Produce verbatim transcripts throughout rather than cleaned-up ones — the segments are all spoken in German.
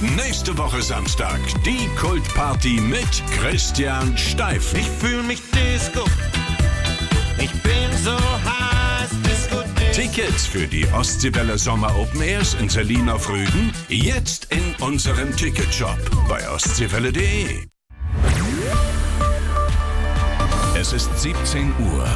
Nächste Woche Samstag, die Kultparty mit Christian Steif. Ich fühl mich Disco. Ich bin so heiß, Disco, Disco. Tickets für die Ostseewelle Sommer Open Airs in Selin auf Rügen jetzt in unserem Ticketshop bei ostseewelle punkt de. Es ist siebzehn Uhr.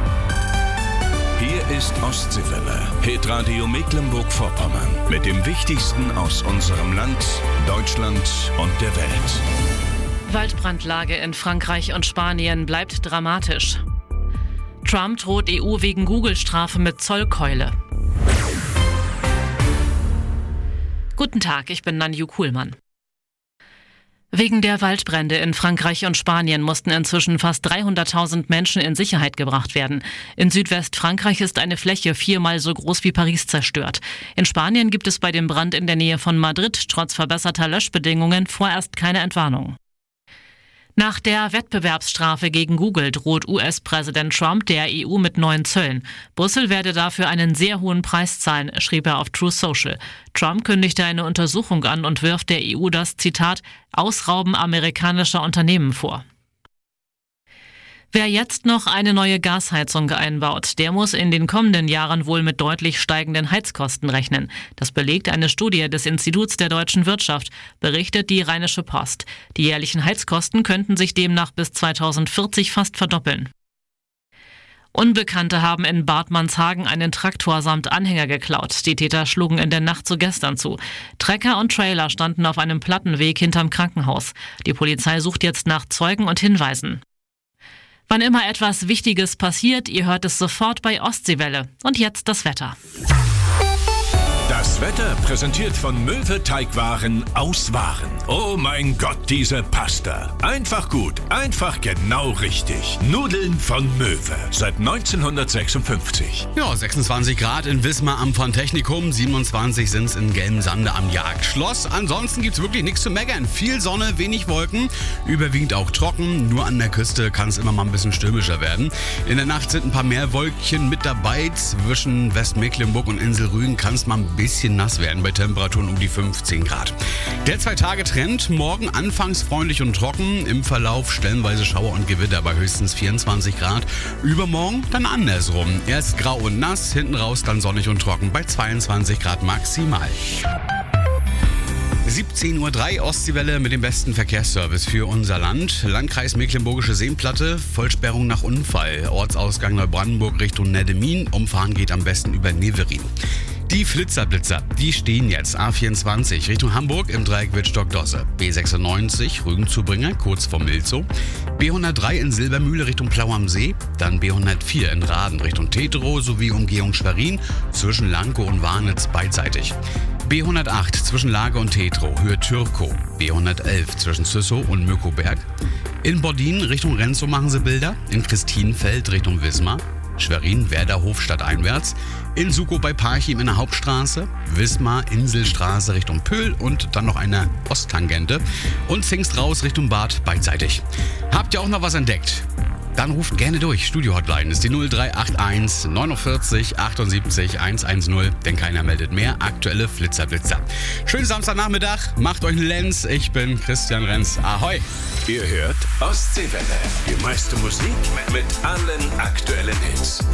Hier ist Ostseewelle, Hitradio Mecklenburg-Vorpommern mit dem Wichtigsten aus unserem Land, Deutschland und der Welt. Waldbrandlage in Frankreich und Spanien bleibt dramatisch. Trump droht E U wegen Google-Strafe mit Zollkeule. Guten Tag, ich bin Nanju Kuhlmann. Wegen der Waldbrände in Frankreich und Spanien mussten inzwischen fast dreihunderttausend Menschen in Sicherheit gebracht werden. In Südwestfrankreich ist eine Fläche viermal so groß wie Paris zerstört. In Spanien gibt es bei dem Brand in der Nähe von Madrid trotz verbesserter Löschbedingungen vorerst keine Entwarnung. Nach der Wettbewerbsstrafe gegen Google droht U S-Präsident Trump der E U mit neuen Zöllen. Brüssel werde dafür einen sehr hohen Preis zahlen, schrieb er auf Truth Social. Trump kündigte eine Untersuchung an und wirft der E U das, Zitat, Ausrauben amerikanischer Unternehmen vor. Wer jetzt noch eine neue Gasheizung einbaut, der muss in den kommenden Jahren wohl mit deutlich steigenden Heizkosten rechnen. Das belegt eine Studie des Instituts der deutschen Wirtschaft, berichtet die Rheinische Post. Die jährlichen Heizkosten könnten sich demnach bis zweitausendvierzig fast verdoppeln. Unbekannte haben in Bad Manshagen einen Traktor samt Anhänger geklaut. Die Täter schlugen in der Nacht zu gestern zu. Trecker und Trailer standen auf einem Plattenweg hinterm Krankenhaus. Die Polizei sucht jetzt nach Zeugen und Hinweisen. Wann immer etwas Wichtiges passiert, ihr hört es sofort bei Ostseewelle. Und jetzt das Wetter. Das Wetter präsentiert von Möwe Teigwaren aus Waren. Oh mein Gott, diese Pasta. Einfach gut, einfach genau richtig. Nudeln von Möwe. Seit neunzehnhundertsechsundfünfzig. Ja, sechsundzwanzig Grad in Wismar am Von-Technikum, siebenundzwanzig sind es in Gelmsande am Jagdschloss. Ansonsten gibt's wirklich nichts zu meckern. Viel Sonne, wenig Wolken, überwiegend auch trocken. Nur an der Küste kann es immer mal ein bisschen stürmischer werden. In der Nacht sind ein paar mehr Wolkchen mit dabei. Zwischen Westmecklenburg und Insel Rügen kann es mal ein bisschen nass werden bei Temperaturen um die fünfzehn Grad. Der Zwei-Tage-Trend, morgen anfangs freundlich und trocken, im Verlauf stellenweise Schauer und Gewitter bei höchstens vierundzwanzig Grad. Übermorgen dann andersrum. Erst grau und nass, hinten raus dann sonnig und trocken bei zweiundzwanzig Grad maximal. siebzehn Uhr drei Ostseewelle mit dem besten Verkehrsservice für unser Land. Landkreis Mecklenburgische Seenplatte, Vollsperrung nach Unfall. Ortsausgang Neubrandenburg Richtung Neddemin. Umfahren geht am besten über Neverin. Die Flitzerblitzer, die stehen jetzt A vierundzwanzig Richtung Hamburg im Dreieck Wittstock-Dosse. B sechsundneunzig Rügenzubringer kurz vor Milzow. B hundertdrei in Silbermühle Richtung Plau am See. Dann B hundertvier in Raden Richtung Tetero sowie Umgehung Schwerin zwischen Lankow und Warnitz beidseitig. B hundertacht zwischen Lage und Tetro, Höhe Türkow. B hundertelf zwischen Züssow und Möckoberg. In Bordin Richtung Renzow machen sie Bilder. In Christinfeld Richtung Wismar. Schwerin, Werderhof stadteinwärts. In Sukow bei Parchim in der Hauptstraße. Wismar, Inselstraße Richtung Pöhl und dann noch eine Osttangente. Und Zingst raus Richtung Bad beidseitig. Habt ihr auch noch was entdeckt? Dann ruft gerne durch. Studio-Hotline ist die null drei acht eins neunundvierzig achtundsiebzig hundertzehn, denn keiner meldet mehr. Aktuelle Flitzerblitzer. Schönen Samstagnachmittag, macht euch einen Lenz. Ich bin Christian Renz. Ahoi! Ihr hört Ostseewelle. Die meiste Musik mit allen aktuellen Hits.